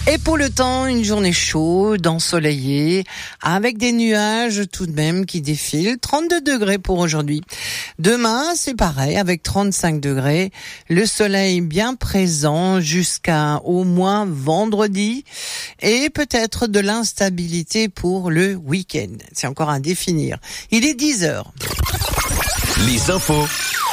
Et pour le temps, une journée chaude, ensoleillée, avec des nuages tout de même qui défilent. 32 degrés pour aujourd'hui. Demain, c'est pareil, avec 35 degrés. Le soleil bien présent jusqu'à au moins vendredi. Et peut-être de l'instabilité pour le week-end. C'est encore à définir. Il est 10h. Les infos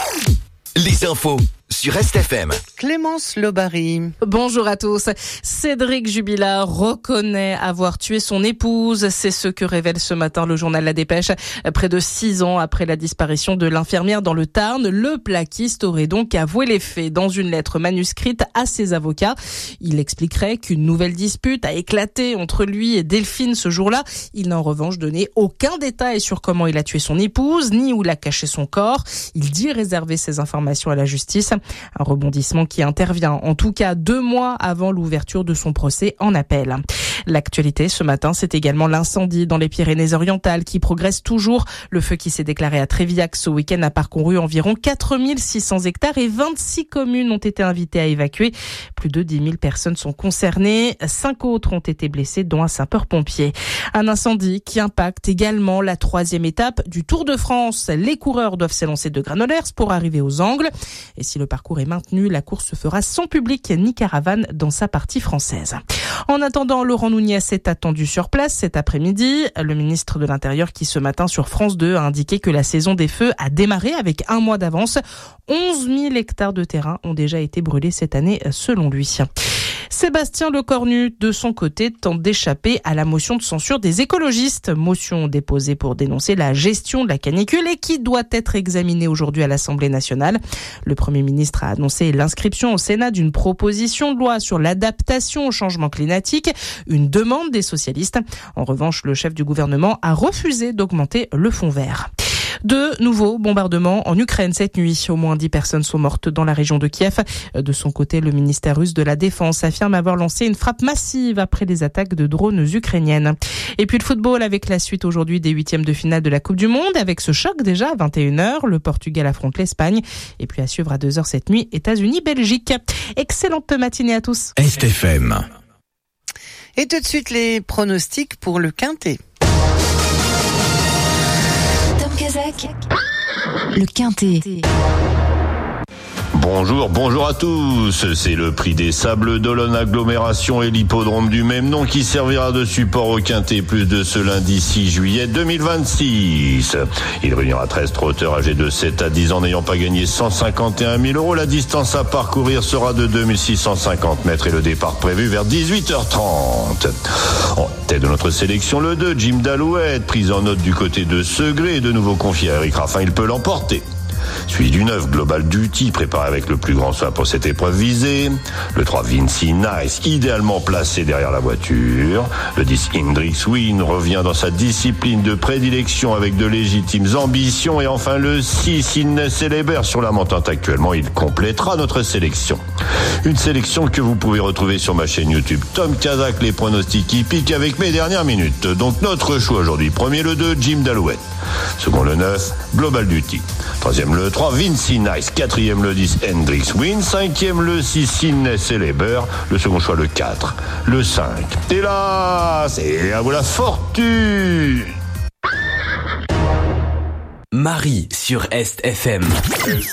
sur Est-FM. Clémence Lobary. Bonjour à tous. Cédric Jubilard reconnaît avoir tué son épouse. C'est ce que révèle ce matin le journal La Dépêche. Près de 6 ans après la disparition de l'infirmière dans le Tarn, le plaquiste aurait donc avoué les faits dans une lettre manuscrite à ses avocats. Il expliquerait qu'une nouvelle dispute a éclaté entre lui et Delphine ce jour-là. Il n'a en revanche donné aucun détail sur comment il a tué son épouse, ni où il a caché son corps. Il dit réserver ces informations à la justice. Un rebondissement qui intervient en tout cas 2 mois avant l'ouverture de son procès en appel. L'actualité ce matin, c'est également l'incendie dans les Pyrénées-Orientales qui progresse toujours. Le feu qui s'est déclaré à Trévillac ce week-end a parcouru environ 4600 hectares et 26 communes ont été invitées à évacuer. Plus de 10 000 personnes sont concernées. 5 autres ont été blessées, dont un sapeur-pompier. Un incendie qui impacte également la 3e étape du Tour de France. Les coureurs doivent s'élancer de Granollers pour arriver aux Angles. Et si le parcours est maintenu, la course se fera sans public ni caravane dans sa partie française. En attendant, Laurent Nunez est attendu sur place cet après-midi. Le ministre de l'Intérieur qui ce matin sur France 2 a indiqué que la saison des feux a démarré avec 1 mois d'avance. 11 000 hectares de terrain ont déjà été brûlés cette année selon lui. Sébastien Lecornu, de son côté, tente d'échapper à la motion de censure des écologistes. Motion déposée pour dénoncer la gestion de la canicule et qui doit être examinée aujourd'hui à l'Assemblée nationale. Le Premier ministre a annoncé l'inscription au Sénat d'une proposition de loi sur l'adaptation au changement climatique, une demande des socialistes. En revanche, le chef du gouvernement a refusé d'augmenter le fonds vert. De nouveaux bombardements en Ukraine cette nuit. Au moins 10 personnes sont mortes dans la région de Kiev. De son côté, le ministère russe de la Défense affirme avoir lancé une frappe massive après les attaques de drones ukrainiennes. Et puis le football avec la suite aujourd'hui des 8e de finale de la Coupe du Monde. Avec ce choc déjà à 21h, le Portugal affronte l'Espagne. Et puis à suivre à 2h cette nuit, États-Unis-Belgique. Excellente matinée à tous. Est-FM. Et tout de suite les pronostics pour le Quintet. Le Quintet. Bonjour à tous. C'est le prix des Sables d'Olonne Agglomération et l'hippodrome du même nom qui servira de support au Quintet Plus de ce lundi 6 juillet 2026. Il réunira 13 trotteurs âgés de 7 à 10 ans n'ayant pas gagné 151 000 €. La distance à parcourir sera de 2650 mètres et le départ prévu vers 18h30. En tête de notre sélection, le 2, Jim d'Alouette, prise en note du côté de Segré et de nouveau confié à Eric Raffin, il peut l'emporter. Suivi du 9, Global Duty, préparé avec le plus grand soin pour cette épreuve visée. Le 3, Vinci Nice, idéalement placé derrière la voiture. Le 10, Hendrix Win, revient dans sa discipline de prédilection avec de légitimes ambitions. Et enfin le 6, Innes Célébert, sur la montante actuellement, il complétera notre sélection. Une sélection que vous pouvez retrouver sur ma chaîne YouTube Tom Kazak, les pronostics hippiques avec mes dernières minutes. Donc notre choix aujourd'hui, premier le 2, Jim d'Alouette. Second le 9, Global Duty. Troisième le 3, Vinci Nice. Quatrième le 10, Hendrix Win. Cinquième le 6, Innes Célébert. Le second choix le 4, le 5. Et là, c'est à vous la fortune. Marie sur Est-FM.